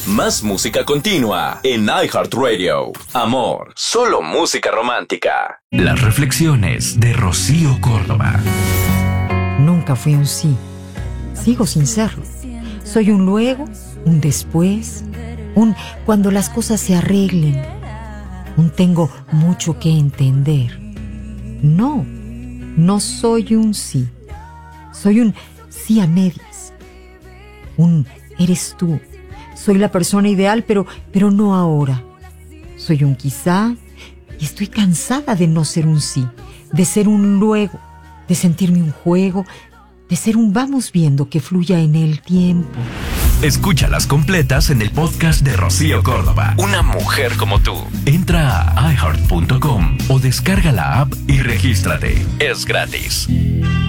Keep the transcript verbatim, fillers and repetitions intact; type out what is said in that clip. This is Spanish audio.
Más música continua en iHeartRadio. Amor, solo música romántica. Las reflexiones de Rocío Córdoba. Nunca fui un sí. Sigo sin serlo. Soy un luego, un después, un cuando las cosas se arreglen. Un tengo mucho que entender. No, no soy un sí. Soy un sí a medias. Un eres tú. Soy la persona ideal, pero, pero no ahora. Soy un quizá y estoy cansada de no ser un sí, de ser un luego, de sentirme un juego, de ser un vamos viendo que fluya en el tiempo. Escúchalas completas en el podcast de Rocío Córdoba. Una mujer como tú. Entra a i heart punto com o descarga la app y regístrate. Es gratis.